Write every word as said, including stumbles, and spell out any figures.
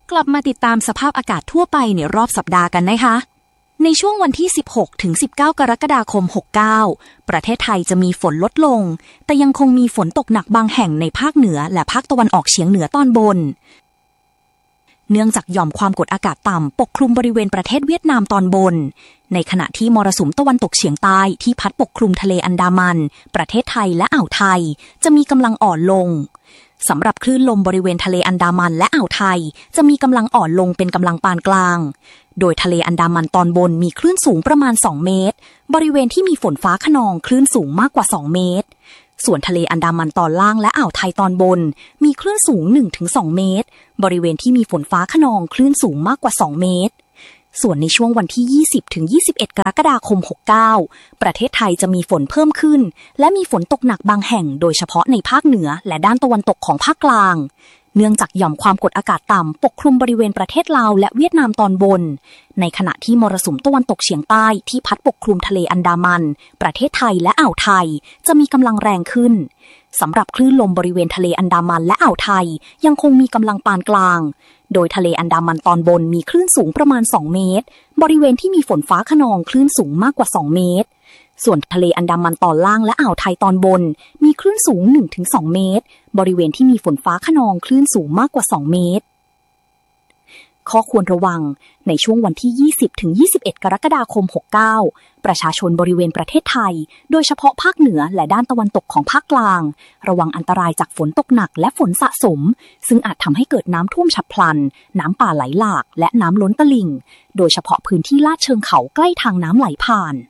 กลับมาติดตามสภาพอากาศทั่วไปในรอบสัปดาห์กันนะคะในช่วงวันที่สิบหกถึงสิบเก้ากรกฎาคมหกเก้าประเทศไทยจะมีฝนลดลงแต่ยังคงมีฝนตกหนักบางแห่งในภาคเหนือและภาคตะวันออกเฉียงเหนือตอนบนเนื่องจากหย่อมความกดอากาศต่ำปกคลุมบริเวณประเทศเวียดนามตอนบนในขณะที่มรสุมตะวันตกเฉียงใต้ที่พัดปกคลุมทะเลอันดามันประเทศไทยและอ่าวไทยจะมีกำลังอ่อนลงสำหรับคลื่นลมบริเวณทะเลอันดามันและอ่าวไทยจะมีกำลังอ่อนลงเป็นกำลังปานกลางโดยทะเลอันดามันตอนบนมีคลื่นสูงประมาณสองเมตรบริเวณที่มีฝนฟ้าคะนองคลื่นสูงมากกว่าสองเมตรส่วนทะเลอันดามันตอนล่างและอ่าวไทยตอนบนมีคลื่นสูง หนึ่งถึงสอง เมตรบริเวณที่มีฝนฟ้าคะนองคลื่นสูงมากกว่าสองเมตรส่วนในช่วงวันที่ยี่สิบถึงยี่สิบเอ็ดกรกฎาคมหกเก้าประเทศไทยจะมีฝนเพิ่มขึ้นและมีฝนตกหนักบางแห่งโดยเฉพาะในภาคเหนือและด้านตะวันตกของภาคกลางเนื่องจากหย่อมความกดอากาศต่ำปกคลุมบริเวณประเทศลาวและเวียดนามตอนบนในขณะที่มรสุมตะวันตกเฉียงใต้ที่พัดปกคลุมทะเลอันดามันประเทศไทยและอ่าวไทยจะมีกำลังแรงขึ้นสำหรับคลื่นลมบริเวณทะเลอันดามันและอ่าวไทยยังคงมีกำลังปานกลางโดยทะเลอันดามันตอนบนมีคลื่นสูงประมาณสองเมตรบริเวณที่มีฝนฟ้าคะนองคลื่นสูงมากกว่าสองเมตรส่วนทะเลอันดามันตอนล่างและอ่าวไทยตอนบนมีคลื่นสูง หนึ่งถึงสอง เมตรบริเวณที่มีฝนฟ้าคะนองคลื่นสูงมากกว่าสองเมตรข้อควรระวังในช่วงวันที่ยี่สิบถึงยี่สิบเอ็ดกรกฎาคมหกเก้าประชาชนบริเวณประเทศไทยโดยเฉพาะภาคเหนือและด้านตะวันตกของภาคกลางระวังอันตรายจากฝนตกหนักและฝนสะสมซึ่งอาจทำให้เกิดน้ำท่วมฉับพลันน้ำป่าไหลหลากและน้ำล้นตลิ่งโดยเฉพาะพื้นที่ลาดเชิงเขาใกล้ทางน้ำไหลผ่าน